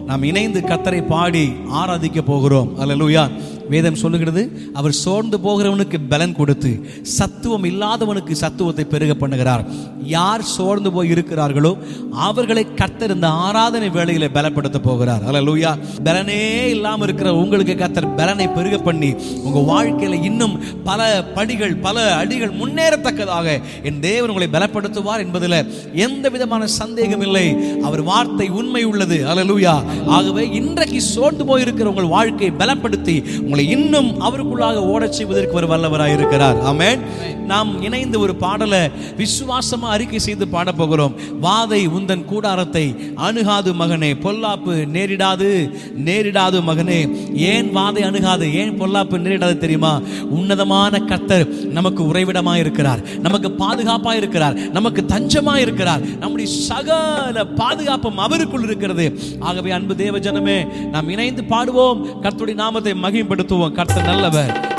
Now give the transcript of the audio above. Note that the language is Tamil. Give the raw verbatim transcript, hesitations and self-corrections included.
நாம் இணைந்து கர்த்தரை பாடி ஆராதிக்க போகிறோம். அல்லேலூயா. வேதம் சொல்லுகிறது, அவர் சோர்ந்து போகிறவனுக்கு பலன் கொடுத்து சத்துவம் இல்லாதவனுக்கு சத்துவத்தை பெருக பண்ணுகிறார். யார் சோர்ந்து போய் இருக்கிறார்களோ அவர்களை கர்த்தர் இந்த ஆராதனை வேளையில பலப்படுத்த போகிறார். அல்லேலூயா. பலனே இல்லாம இருக்கிற உங்களுக்கு கர்த்தர் பலனை பெருக பண்ணி உங்க வாழ்க்கையில இன்னும் பல படிகள் பல அடிகள் முன்னேறத்தக்கதாக என் தேவன் உங்களை பலப்படுத்துவார் என்பதில் எந்த விதமான சந்தேகம் இல்லை. அவர் வார்த்தை உண்மை உள்ளது. அல்லேலூயா. ஆகவே இன்றைக்கு சோர்ந்து போய் இருக்கிற உங்கள் வாழ்க்கையை பலப்படுத்தி இன்னும் அவருக்குள்ளாக ஓடச் செய்வதற்கு ஒரு வல்லவராய் இருக்கிறார். ஆமென். நாம் இணைந்து ஒரு பாடலை விசுவாசமா அறிக்கை செய்து பாட போகிறோம். வாதை உந்தன் கூடாரத்தை அணுகாது மகனே, பொல்லாப்பு நேரிடாது நேரிடாது மகனே. ஏன் வாதை அணுகாது, ஏன் பொல்லாப்பு நேரிடாது தெரியுமா? உன்னதமான கர்த்தர் நமக்கு உறைவிடமாய் இருக்கிறார், நமக்கு பாதுகாப்பாய் இருக்கிறார், நமக்கு தஞ்சமாய் இருக்கிறார். நம்முடைய சகல பாதுகாப்பும் அவருக்குள் இருக்கிறது. ஆகவே அன்பு தேவ ஜனமே, நாம் இணைந்து பாடுவோம், கர்த்தருடைய நாமத்தை மகிமைப்படுத்துவோம். கர்த்தர் நல்லவர்,